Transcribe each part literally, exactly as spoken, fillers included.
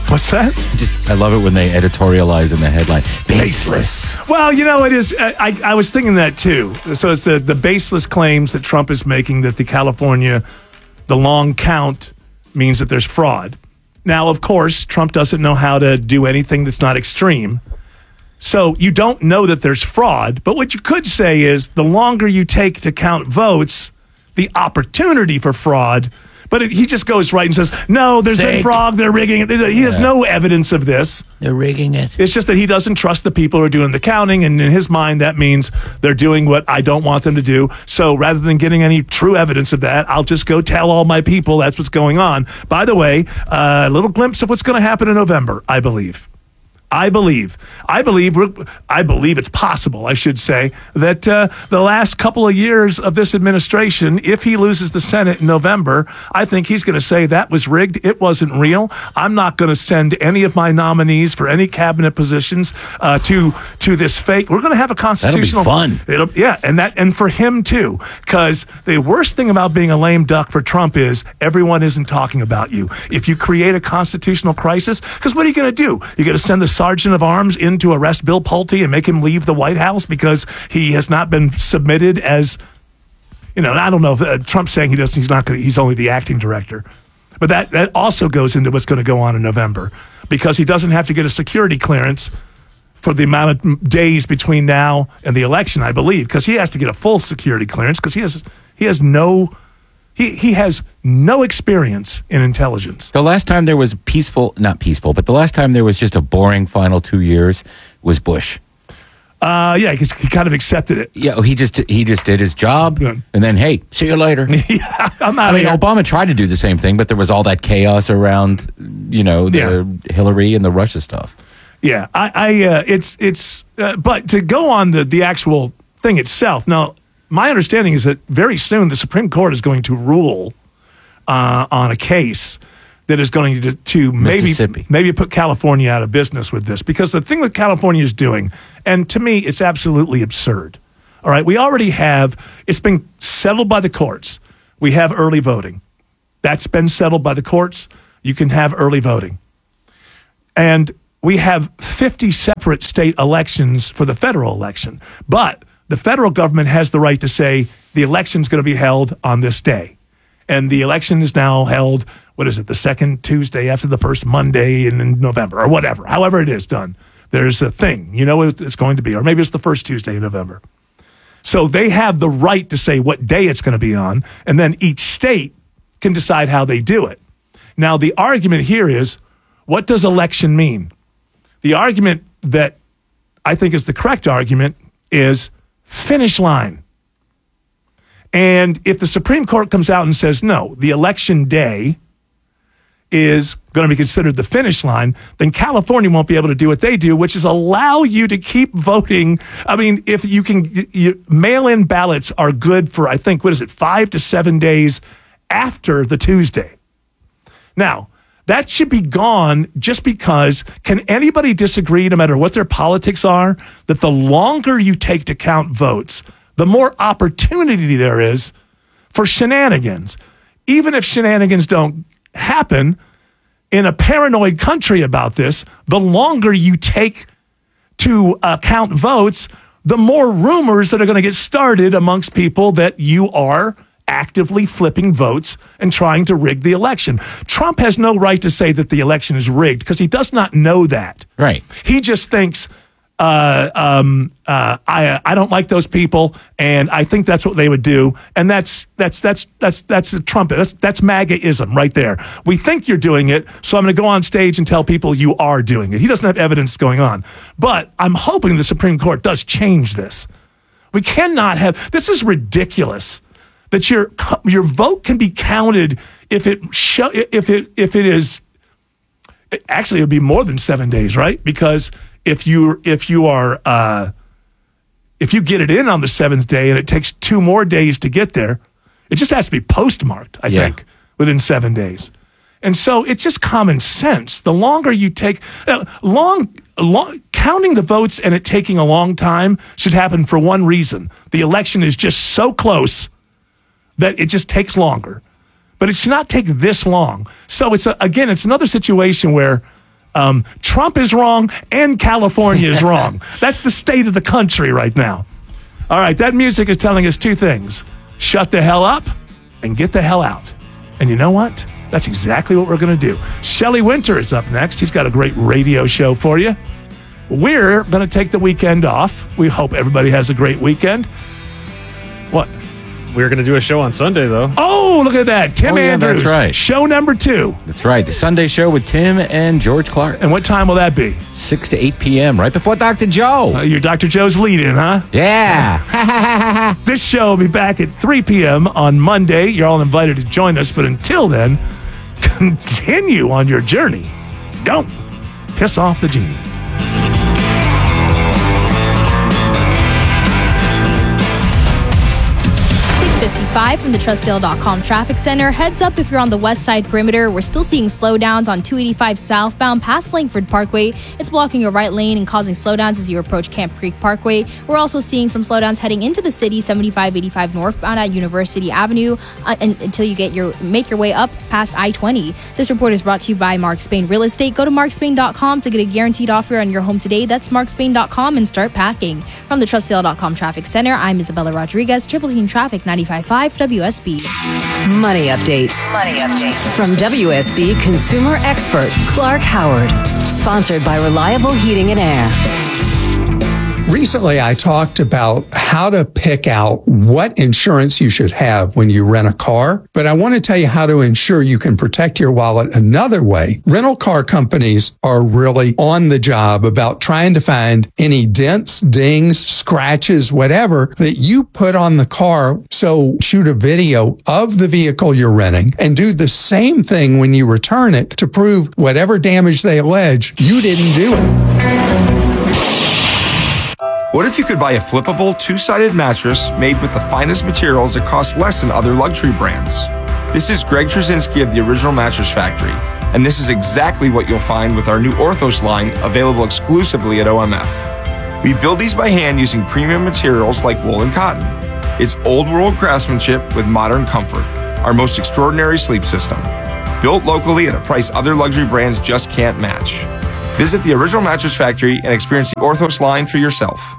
What's that? Just, I love it when they editorialize in the headline. Baseless. Well, you know, it is. I, I was thinking that too. So it's the, the baseless claims that Trump is making that the California, the long count means that there's fraud. Now, of course, Trump doesn't know how to do anything that's not extreme. So you don't know that there's fraud. But what you could say is the longer you take to count votes, the opportunity for fraud. But it, he just goes right and says, no, there's Fake. been fraud, they're rigging it. He has Yeah. no evidence of this. They're rigging it. It's just that he doesn't trust the people who are doing the counting, and in his mind, that means they're doing what I don't want them to do. So rather than getting any true evidence of that, I'll just go tell all my people that's what's going on. By the way, uh, a little glimpse of what's going to happen in November, I believe. I believe, I believe, I believe it's possible, I should say, that uh, the last couple of years of this administration, if he loses the Senate in November, I think he's going to say that was rigged. It wasn't real. I'm not going to send any of my nominees for any cabinet positions uh, to to this fake. We're going to have a constitutional. That'll be fun. It'll, yeah, and that and for him too, because the worst thing about being a lame duck for Trump is everyone isn't talking about you. If you create a constitutional crisis, because what are you going to do? You're going to send the sergeant of arms in to arrest Bill Pulte and make him leave the White House because he has not been submitted as, you know, I don't know if uh, Trump's saying he doesn't, he's not going to, he's only the acting director. But that, that also goes into what's going to go on in November because he doesn't have to get a security clearance for the amount of days between now and the election, I believe, because he has to get a full security clearance because he has, he has no, He he has no experience in intelligence. The last time there was peaceful, not peaceful, but the last time there was just a boring final two years was Bush. Uh, yeah, because he kind of accepted it. Yeah, he just he just did his job, Yeah. and then hey, see you later. yeah, I'm out I mean, of here. Obama tried to do the same thing, but there was all that chaos around, you know, the Yeah. Hillary and the Russia stuff. Yeah, I, I uh, it's it's, uh, but to go on the the actual thing itself. Now, my understanding is that very soon the Supreme Court is going to rule uh, on a case that is going to, to maybe Mississippi. maybe put California out of business with this. Because the thing that California is doing, and to me, it's absolutely absurd. All right, we already have, it's been settled by the courts. We have early voting. That's been settled by the courts. You can have early voting. And we have fifty separate state elections for the federal election. But the federal government has the right to say the election's going to be held on this day. And the election is now held, what is it, the second Tuesday after the first Monday in, in November or whatever, however it is done. There's a thing, you know what it's going to be, or maybe it's the first Tuesday in November. So they have the right to say what day it's going to be on, and then each state can decide how they do it. Now, the argument here is, what does election mean? The argument that I think is the correct argument is finish line. And if the Supreme Court comes out and says, no, the election day is going to be considered the finish line, then California won't be able to do what they do, which is allow you to keep voting. I mean, if you can, you, mail-in ballots are good for, I think, what is it, five to seven days after the Tuesday. Now, that should be gone just because, can anybody disagree, no matter what their politics are, that the longer you take to count votes, the more opportunity there is for shenanigans. Even if shenanigans don't happen, in a paranoid country about this, the longer you take to uh, count votes, the more rumors that are going to get started amongst people that you are actively flipping votes and trying to rig the election. Trump has no right to say that the election is rigged because he does not know that. Right. He just thinks, uh, um, uh, I I don't like those people, and I think that's what they would do, and that's that's that's that's that's the Trump. That's that's MAGA-ism right there. We think you're doing it, so I'm going to go on stage and tell people you are doing it. He doesn't have evidence going on, but I'm hoping the Supreme Court does change this. We cannot have this. Is ridiculous that your your vote can be counted if it show, if it if it is actually it would be more than seven days, right? Because if you if you are uh, if you get it in on the seventh day and it takes two more days to get there, it just has to be postmarked, I Yeah. think, within seven days. And so it's just common sense. The longer you take, uh, long, long, counting the votes and it taking a long time should happen for one reason. The election is just so close that it just takes longer. But it should not take this long. So it's, a, again, it's another situation where Um, Trump is wrong and California is wrong. That's the state of the country right now. All right, that music is telling us two things. Shut the hell up and get the hell out. And you know what? That's exactly what we're going to do. Shelley Winter is up next. He's got a great radio show for you. We're going to take the weekend off. We hope everybody has a great weekend. What? We're going to do a show on Sunday, though. Oh, look at that. Tim Oh, yeah, Andrews. that's right. Show number two. That's right. The Sunday show with Tim and George Clark. And what time will that be? six to eight p.m., right before Doctor Joe. Uh, your Doctor Joe's lead-in, huh? Yeah. This show will be back at three p.m. on Monday. You're all invited to join us. But until then, continue on your journey. Don't piss off the genie. fifty-five from the Trustdale dot com Traffic Center. Heads up if you're on the west side perimeter. We're still seeing slowdowns on two eighty-five southbound past Langford Parkway. It's blocking your right lane and causing slowdowns as you approach Camp Creek Parkway. We're also seeing some slowdowns heading into the city, seventy-five eighty-five northbound at University Avenue uh, and, until you get your make your way up past I twenty. This report is brought to you by Mark Spain Real Estate. Go to mark spain dot com to get a guaranteed offer on your home today. That's mark spain dot com and start packing. From the Trustdale dot com Traffic Center, I'm Isabella Rodriguez, Triple Team Traffic ninety-five point five W S B. Money update. Money update. From W S B consumer expert Clark Howard. Sponsored by Reliable Heating and Air. Recently, I talked about how to pick out what insurance you should have when you rent a car, but I want to tell you how to ensure you can protect your wallet another way. Rental car companies are really on the job about trying to find any dents, dings, scratches, whatever that you put on the car. So shoot a video of the vehicle you're renting and do the same thing when you return it to prove whatever damage they allege, you didn't do it. What if you could buy a flippable, two-sided mattress made with the finest materials that cost less than other luxury brands? This is Greg Trzynski of the Original Mattress Factory, and this is exactly what you'll find with our new Orthos line, available exclusively at O M F. We build these by hand using premium materials like wool and cotton. It's old-world craftsmanship with modern comfort, our most extraordinary sleep system. Built locally at a price other luxury brands just can't match. Visit the Original Mattress Factory and experience the Orthos line for yourself.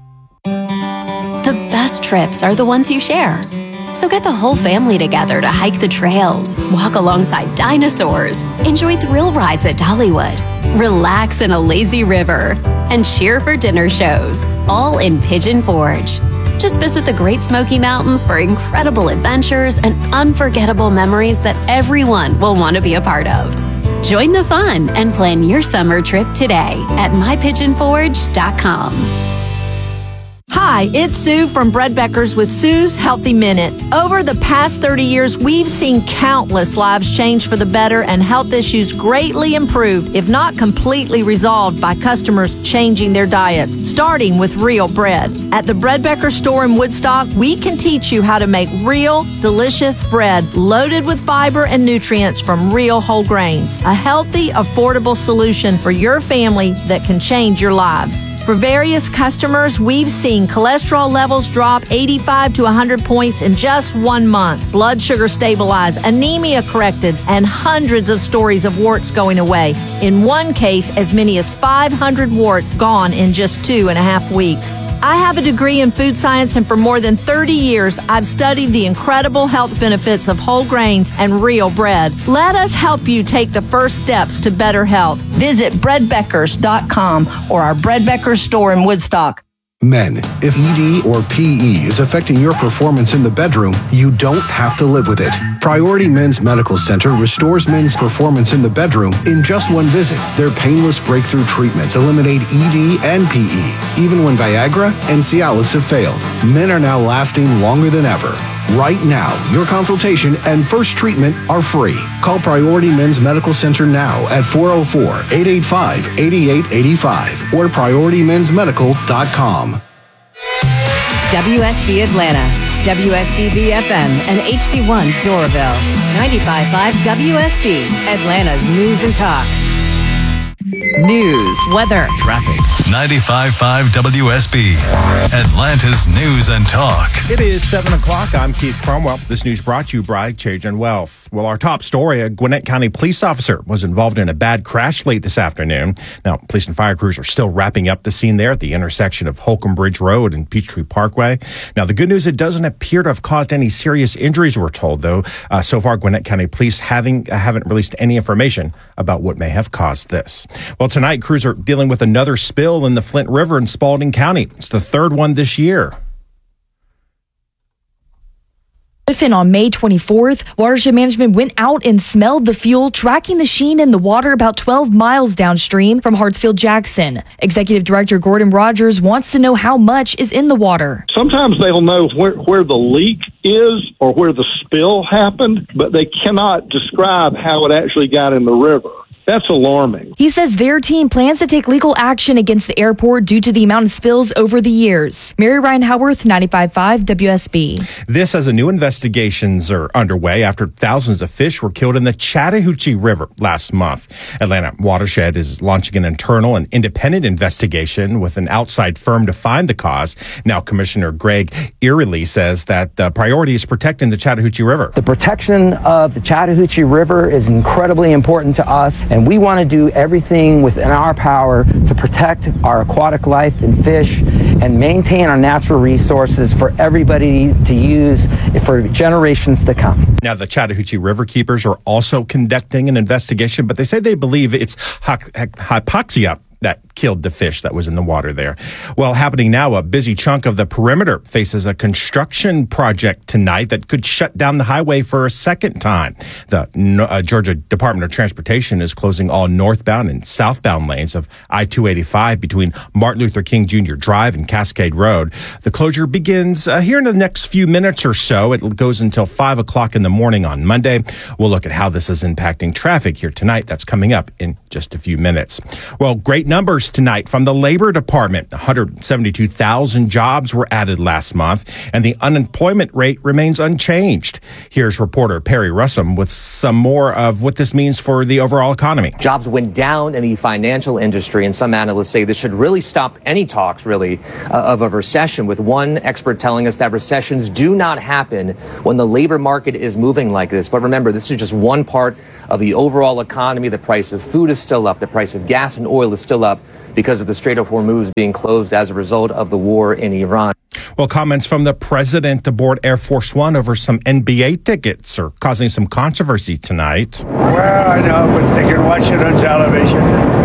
The best trips are the ones you share. So get the whole family together to hike the trails, walk alongside dinosaurs, enjoy thrill rides at Dollywood, relax in a lazy river, and cheer for dinner shows, all in Pigeon Forge. Just visit the Great Smoky Mountains for incredible adventures and unforgettable memories that everyone will want to be a part of. Join the fun and plan your summer trip today at my pigeon forge dot com. Hi, it's Sue from Bread Beckers with Sue's Healthy Minute. Over the past thirty years, we've seen countless lives change for the better and health issues greatly improved, if not completely resolved, by customers changing their diets, starting with real bread. At the Bread Becker store in Woodstock, we can teach you how to make real, delicious bread loaded with fiber and nutrients from real whole grains. A healthy, affordable solution for your family that can change your lives. For various customers, we've seen cholesterol levels drop eighty-five to one hundred points in just one month, blood sugar stabilized, anemia corrected, and hundreds of stories of warts going away. In one case, as many as five hundred warts gone in just two and a half weeks. I have a degree in food science, and for more than thirty years, I've studied the incredible health benefits of whole grains and real bread. Let us help you take the first steps to better health. Visit bread beckers dot com or our Bread Beckers store in Woodstock. Men, if E D or P E is affecting your performance in the bedroom, you don't have to live with it. Priority Men's Medical Center restores men's performance in the bedroom in just one visit. Their painless breakthrough treatments eliminate E D and P E, even when Viagra and Cialis have failed. Men are now lasting longer than ever. Right now, your consultation and first treatment are free. Call Priority Men's Medical Center now at four oh four, eight eight five, eight eight eight five or priority mens medical dot com. W S B Atlanta, W S B B F M, and H D one Doraville. ninety-five point five W S B, Atlanta's News and Talk. news, weather, traffic. ninety-five point five W S B, Atlanta's News and Talk. It is seven o'clock. I'm Keith Cromwell. This news brought to you by Change and Wealth. Well, our top story, a Gwinnett County police officer was involved in a bad crash late this afternoon. Now, police and fire crews are still wrapping up the scene there at the intersection of Holcomb Bridge Road and Peachtree Parkway. Now, the good news, it doesn't appear to have caused any serious injuries, we're told, though. Uh, so far, Gwinnett County police having, haven't released any information about what may have caused this. Well, tonight, crews are dealing with another spill in the Flint River in Spalding County. It's the third one this year. Griffin on May twenty-fourth, Watershed Management went out and smelled the fuel, tracking the sheen in the water about twelve miles downstream from Hartsfield-Jackson. Executive Director Gordon Rogers wants to know how much is in the water. Sometimes they'll know where, where the leak is or where the spill happened, but they cannot describe how it actually got in the river. That's alarming. He says their team plans to take legal action against the airport due to the amount of spills over the years. Mary Ryan Howarth, ninety-five point five W S B. This as a new investigations are underway after thousands of fish were killed in the Chattahoochee River last month. Atlanta Watershed is launching an internal and independent investigation with an outside firm to find the cause. Now, Commissioner Greg Eerily says that the priority is protecting the Chattahoochee River. The protection of the Chattahoochee River is incredibly important to us, and we want to do everything within our power to protect our aquatic life and fish and maintain our natural resources for everybody to use for generations to come. Now, the Chattahoochee River Keepers are also conducting an investigation, but they say they believe it's hypoxia that killed the fish that was in the water there. Well, happening now, a busy chunk of the perimeter faces a construction project tonight that could shut down the highway for a second time. The uh, Georgia Department of Transportation is closing all northbound and southbound lanes of I two eighty-five between Martin Luther King Junior Drive and Cascade Road. The closure begins uh, here in the next few minutes or so. It goes until five o'clock in the morning on Monday. We'll look at how this is impacting traffic here tonight. That's coming up in just a few minutes. Well, great numbers tonight from the Labor Department. one hundred seventy-two thousand jobs were added last month, and the unemployment rate remains unchanged. Here's reporter Perry Russum with some more of what this means for the overall economy. Jobs went down in the financial industry, and some analysts say this should really stop any talks, really, uh, of a recession, with one expert telling us that recessions do not happen when the labor market is moving like this. But remember, this is just one part of the overall economy. The price of food is still up. The price of gas and oil is still up because of the Strait of Hormuz being closed as a result of the war in Iran. Well, comments from the president aboard Air Force One over some N B A tickets are causing some controversy tonight. Well, I know, but they can watch it on television.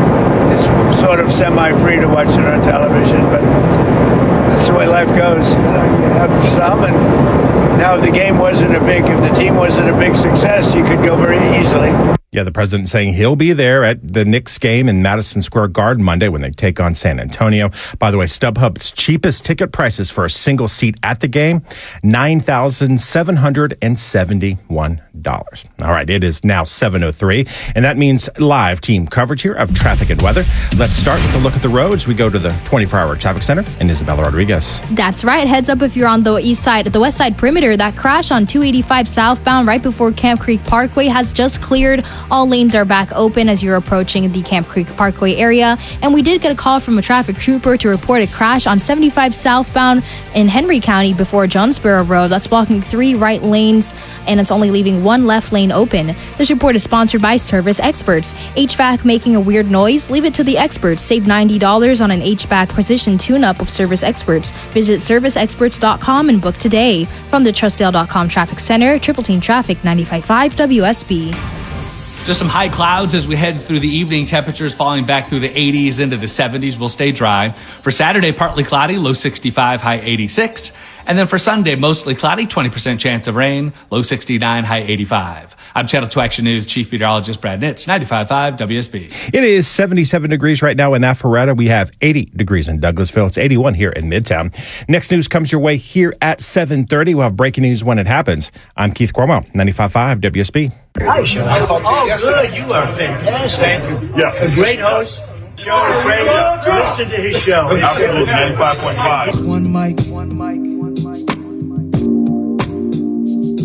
It's sort of semi-free to watch it on television, but that's the way life goes. You know, you have some, and now if the game wasn't a big, if the team wasn't a big success, you could go very easily. Yeah, the president saying he'll be there at the Knicks game in Madison Square Garden Monday when they take on San Antonio. By the way, StubHub's cheapest ticket prices for a single seat at the game, nine thousand seven hundred seventy-one dollars. All right, it is now seven oh three, and that means live team coverage here of traffic and weather. Let's start with a look at the roads. We go to the twenty-four hour traffic center and Isabella Rodriguez. That's right. Heads up if you're on the east side, the west side perimeter. That crash on two eighty-five southbound right before Camp Creek Parkway has just cleared. All lanes are back open as you're approaching the Camp Creek Parkway area. And we did get a call from a traffic trooper to report a crash on seventy-five southbound in Henry County before Jonesboro Road. That's blocking three right lanes, and it's only leaving one left lane open. This report is sponsored by Service Experts. H V A C making a weird noise? Leave it to the experts. Save ninety dollars on an H V A C precision tune-up with Service Experts. Visit service experts dot com and book today. From the Trustdale dot com Traffic Center, Triple Team Traffic, ninety-five point five W S B. Just some high clouds as we head through the evening. Temperatures falling back through the eighties into the seventies. Will stay dry. For Saturday, partly cloudy, low sixty-five, high eighty-six. And then for Sunday, mostly cloudy, twenty percent chance of rain, low sixty-nine, high eighty-five. I'm Channel two Action News Chief Meteorologist Brad Nitz, ninety-five point five W S B. It is seventy-seven degrees right now in Alpharetta. We have eighty degrees in Douglasville. It's eighty-one here in Midtown. Next news comes your way here at seven thirty. We'll have breaking news when it happens. I'm Keith Cornwell, ninety-five point five W S B. Hi, Sean. I talked to you oh, yesterday. Good. You are fantastic. Thank you. Yes. A great host. Show is ready to listen to his show. Absolutely. ninety-five point five. One mic. One mic. One mic.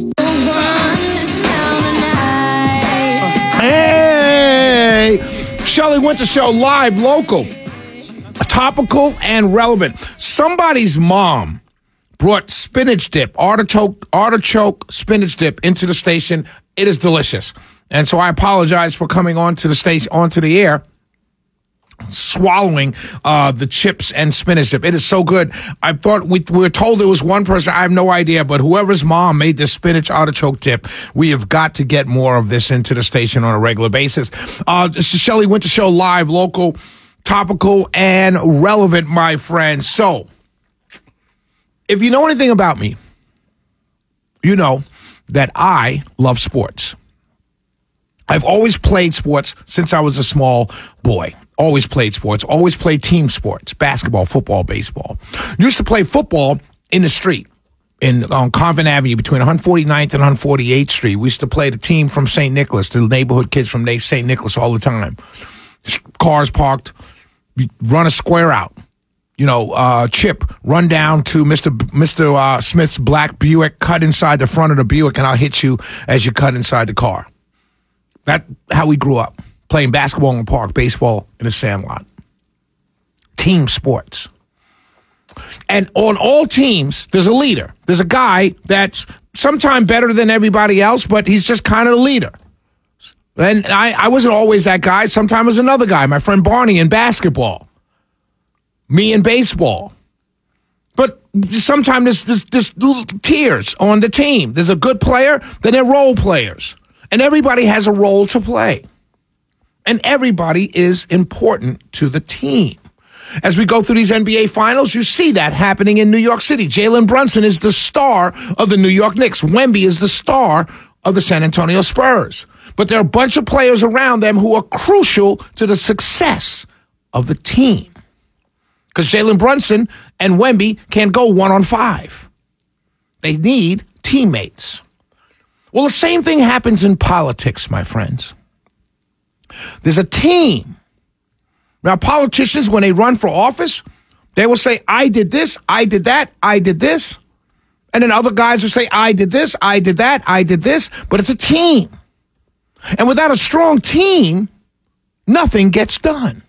Hey! Shelley Winter Show, live, local, topical, and relevant. Somebody's mom brought spinach dip, artichoke, artichoke spinach dip into the station. It is delicious. And so I apologize for coming onto the station, onto the air, swallowing uh, the chips and spinach dip. It is so good. I thought we, we were told there was one person. I have no idea, but whoever's mom made this spinach artichoke dip, we have got to get more of this into the station on a regular basis. Uh, this is Shelley Winter Show, live, local, topical, and relevant, my friends. So, if you know anything about me, you know that I love sports. I've always played sports since I was a small boy. Always played sports, always played team sports, basketball, football, baseball. Used to play football in the street in on Convent Avenue between one forty-ninth and one forty-eighth Street. We used to play the team from Saint Nicholas, the neighborhood kids from Saint Nicholas all the time. Cars parked, run a square out. You know, uh, chip, run down to Mister B- Mister Uh, Smith's black Buick, cut inside the front of the Buick, and I'll hit you as you cut inside the car. That's how we grew up. Playing basketball in the park, baseball in the sandlot. Team sports. And on all teams, there's a leader. There's a guy that's sometimes better than everybody else, but he's just kind of the leader. And I, I wasn't always that guy. Sometimes I was another guy. My friend Barney in basketball. Me in baseball. But sometimes there's, there's, there's little tiers on the team. There's a good player, then there are role players. And everybody has a role to play. And everybody is important to the team. As we go through these N B A finals, you see that happening in New York City. Jalen Brunson is the star of the New York Knicks. Wemby is the star of the San Antonio Spurs. But there are a bunch of players around them who are crucial to the success of the team. Because Jalen Brunson and Wemby can't go one on five. They need teammates. Well, the same thing happens in politics, my friends. There's a team. Now, politicians, when they run for office, they will say, I did this, I did that, I did this. And then other guys will say, I did this, I did that, I did this. But it's a team. And without a strong team, nothing gets done.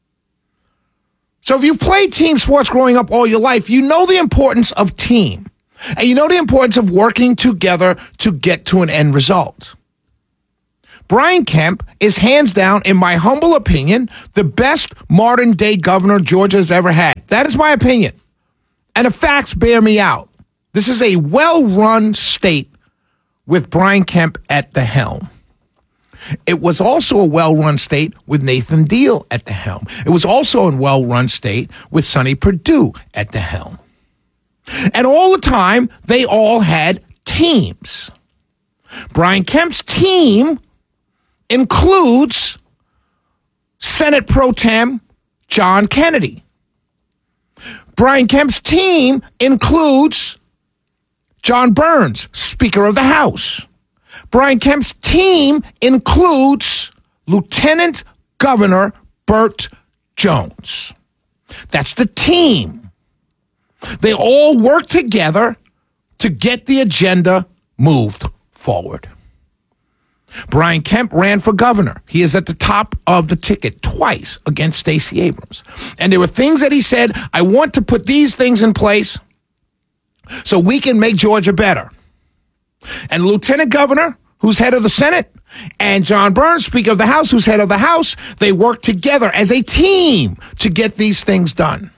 So if you've played team sports growing up all your life, you know the importance of team. And you know the importance of working together to get to an end result. Brian Kemp is hands down, in my humble opinion, the best modern day governor Georgia has ever had. That is my opinion. And the facts bear me out. This is a well-run state with Brian Kemp at the helm. It was also a well-run state with Nathan Deal at the helm. It was also a well-run state with Sonny Perdue at the helm. And all the time, they all had teams. Brian Kemp's team includes Senate Pro Tem John Kennedy. Brian Kemp's team includes John Burns, Speaker of the House. Brian Kemp's team includes Lieutenant Governor Burt Jones. That's the team. They all work together to get the agenda moved forward. Brian Kemp ran for governor. He is at the top of the ticket twice against Stacey Abrams. And there were things that he said, I want to put these things in place so we can make Georgia better. And Lieutenant Governor, who's head of the Senate, and John Burns, Speaker of the House, who's head of the House, they work together as a team to get these things done.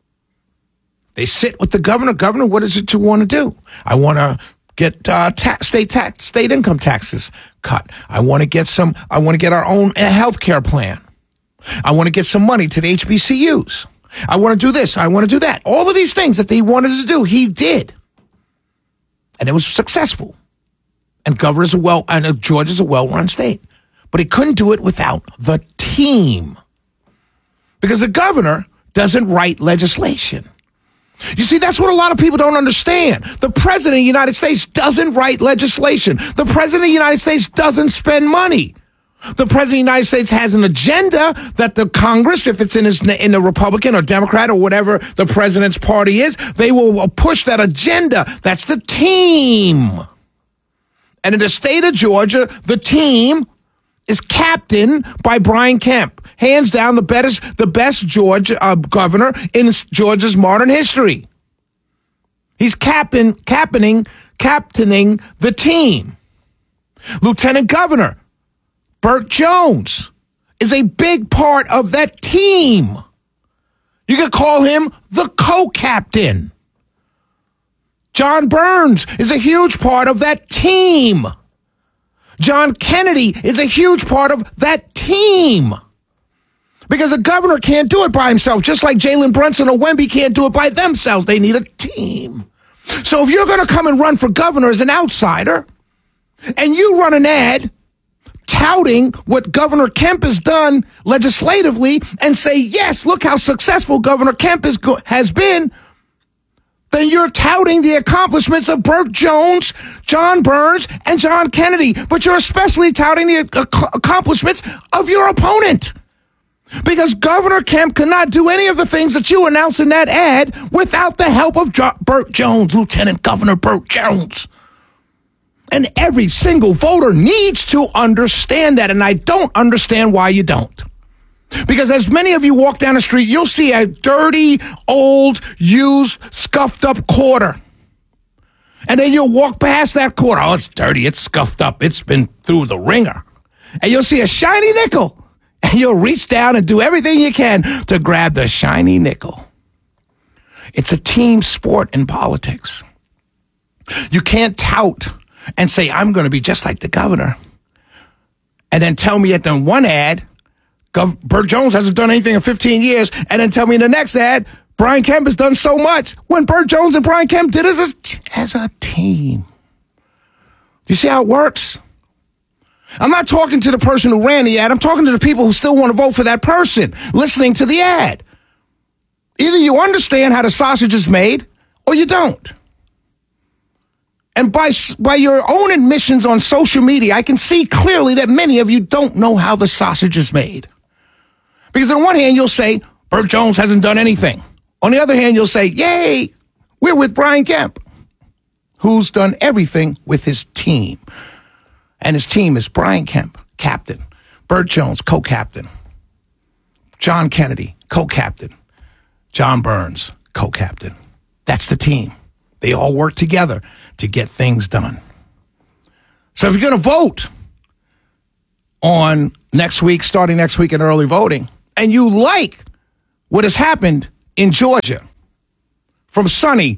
They sit with the governor. Governor, what is it you want to do? I want to get uh, tax, state tax, state income taxes cut. I want to get some. I want to get our own health care plan. I want to get some money to the H B C Us. I want to do this. I want to do that. All of these things that they wanted to do, he did, and it was successful. And governor's a well, and Georgia's a well-run state, but he couldn't do it without the team, because the governor doesn't write legislation. You see, that's what a lot of people don't understand. The president of the United States doesn't write legislation. The president of the United States doesn't spend money. The president of the United States has an agenda that the Congress, if it's in his in the Republican or Democrat or whatever the president's party is, they will push that agenda. That's the team. And in the state of Georgia, the team is captained by Brian Kemp. Hands down, the best, the best Georgia uh, governor in Georgia's modern history. He's captain, captaining, captaining the team. Lieutenant Governor Burt Jones is a big part of that team. You could call him the co-captain. John Burns is a huge part of that team. John Kennedy is a huge part of that team. Because a governor can't do it by himself, just like Jalen Brunson or Wemby can't do it by themselves. They need a team. So if you're going to come and run for governor as an outsider, and you run an ad touting what Governor Kemp has done legislatively and say, yes, look how successful Governor Kemp is go- has been, then you're touting the accomplishments of Burt Jones, John Burns, and John Kennedy. But you're especially touting the ac- accomplishments of your opponent. Because Governor Kemp cannot do any of the things that you announced in that ad without the help of jo- Burt Jones, Lieutenant Governor Burt Jones. And every single voter needs to understand that, and I don't understand why you don't. Because as many of you walk down the street, you'll see a dirty, old, used, scuffed up quarter. And then you'll walk past that quarter. Oh, it's dirty, it's scuffed up, it's been through the ringer. And you'll see a shiny nickel. And you'll reach down and do everything you can to grab the shiny nickel. It's a team sport in politics. You can't tout and say, I'm going to be just like the governor, and then tell me at the one ad, Gov- Burt Jones hasn't done anything in fifteen years, and then tell me in the next ad, Brian Kemp has done so much, when Burt Jones and Brian Kemp did as a, as a team. You see how it works? I'm not talking to the person who ran the ad. I'm talking to the people who still want to vote for that person, listening to the ad. Either you understand how the sausage is made, or you don't. And by, by your own admissions on social media, I can see clearly that many of you don't know how the sausage is made. Because on one hand, you'll say, Burt Jones hasn't done anything. On the other hand, you'll say, yay, we're with Brian Kemp, who's done everything with his team. And his team is Brian Kemp, captain, Burt Jones, co-captain, John Kennedy, co-captain, John Burns, co-captain. That's the team. They all work together to get things done. So if you're going to vote on next week, starting next week in early voting, and you like what has happened in Georgia, from Sonny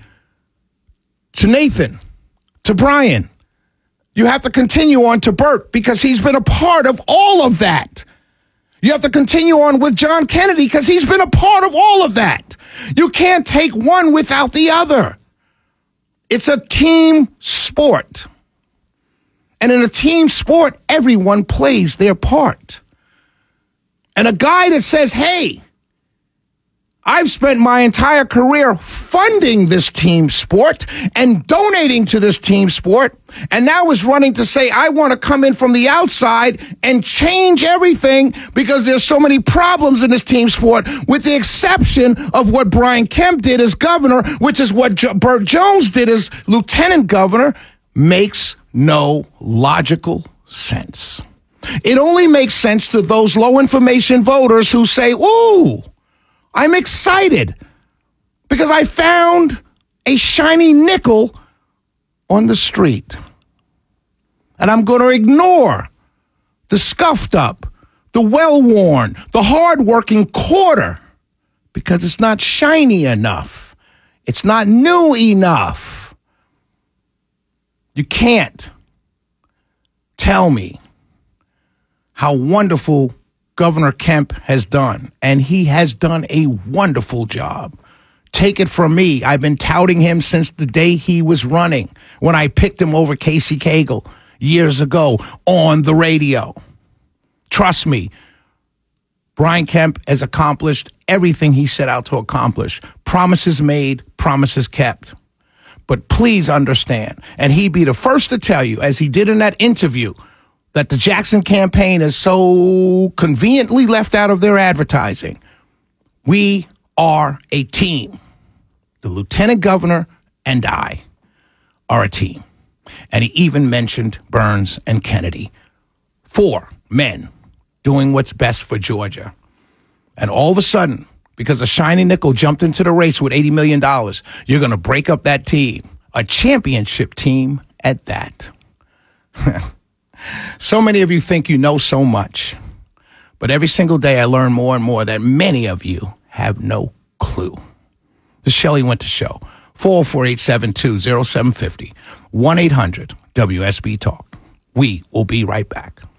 to Nathan to Brian, you have to continue on to Burt because he's been a part of all of that. You have to continue on with John Kennedy because he's been a part of all of that. You can't take one without the other. It's a team sport. And in a team sport, everyone plays their part. And a guy that says, hey, I've spent my entire career funding this team sport and donating to this team sport, and now is running to say, I want to come in from the outside and change everything because there's so many problems in this team sport, with the exception of what Brian Kemp did as governor, which is what jo- Burt Jones did as lieutenant governor, makes no logical sense. It only makes sense to those low information voters who say, ooh, I'm excited because I found a shiny nickel on the street. And I'm going to ignore the scuffed up, the well-worn, the hard-working quarter because it's not shiny enough. It's not new enough. You can't tell me how wonderful Governor Kemp has done, and he has done a wonderful job. Take it from me. I've been touting him since the day he was running, when I picked him over Casey Cagle years ago on the radio. Trust me, Brian Kemp has accomplished everything he set out to accomplish. Promises made, promises kept. But please understand, and he'd be the first to tell you, as he did in that interview, that the Jackson campaign is so conveniently left out of their advertising. We are a team. The lieutenant governor and I are a team. And he even mentioned Burns and Kennedy. Four men doing what's best for Georgia. And all of a sudden, because a shiny nickel jumped into the race with eighty million dollars, you're going to break up that team, a championship team at that. So many of you think you know so much, but every single day I learn more and more that many of you have no clue. The Shelley Winter Show, four oh four, eight seven two, oh seven five oh, one eight hundred W S B Talk. We will be right back.